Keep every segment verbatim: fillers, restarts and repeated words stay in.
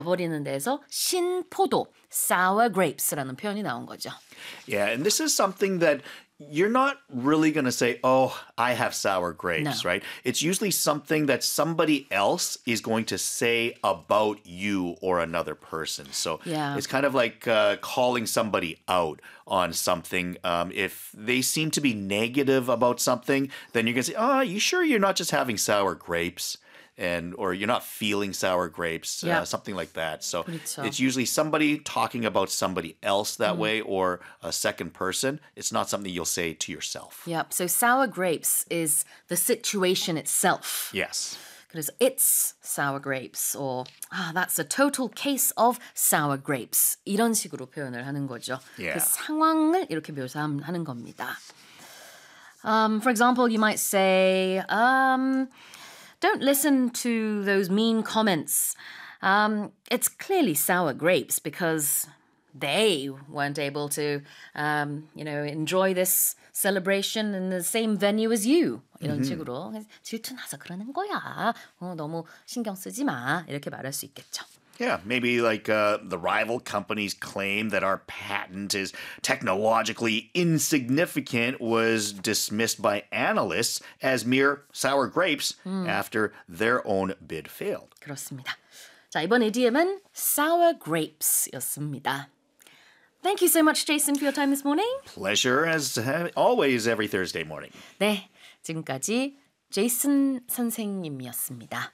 버리는 데서 신포도, sour grapes라는 표현이 나온 거죠. Yeah, and this is something that you're not really going to say, oh, I have sour grapes, No. right? It's usually something that somebody else is going to say about you or another person. So Yeah. it's kind of like uh, calling somebody out on something. Um, if they seem to be negative about something, then you're going to say, oh, you sure you're not just having sour grapes? And or you're not feeling sour grapes, Yeah. uh, something like that. So 그렇죠. it's usually somebody talking about somebody else that way or a second person. It's not something you'll say to yourself. Yep. So sour grapes is the situation itself. Yes. 그래서 it's sour grapes or ah, that's a total case of sour grapes. 이런 식으로 표현을 하는 거죠. Yeah. 그 상황을 이렇게 묘사하는 겁니다. Um, for example, you might say, um, don't listen to those mean comments. Um, it's clearly sour grapes because they weren't able to, um, you know, enjoy this celebration in the same venue as you. 이런 식으로 질투나서 그러는 거야. 어, 너무 신경 쓰지 마. 이렇게 말할 수 있겠죠. Yeah, maybe like uh, the rival companies claim that our patent is technologically insignificant was dismissed by analysts as mere sour grapes after their own bid failed. 그렇습니다. 자, 이번 이디엄은 sour grapes였습니다. Thank you so much, Jason, for your time this morning. Pleasure as always every Thursday morning. 네, 지금까지 제이슨 선생님이었습니다.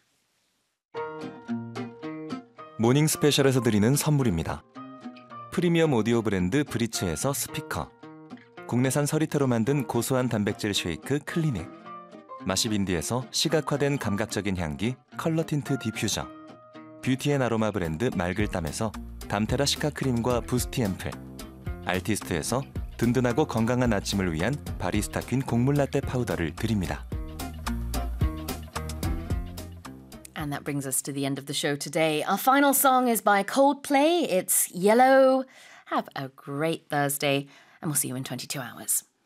모닝 스페셜에서 드리는 선물입니다. 프리미엄 오디오 브랜드 브리츠에서 스피커, 국내산 서리태로 만든 고소한 단백질 쉐이크 클리닉, 마시빈디에서 시각화된 감각적인 향기 컬러 틴트 디퓨저, 뷰티앤 아로마 브랜드 맑을땀에서 담테라 시카 크림과 부스티 앰플, 알티스트에서 든든하고 건강한 아침을 위한 바리스타 퀸 곡물 라떼 파우더를 드립니다. And that brings us to the end of the show today. Our final song is by Coldplay. It's Yellow. Have a great Thursday, and we'll see you in twenty-two hours.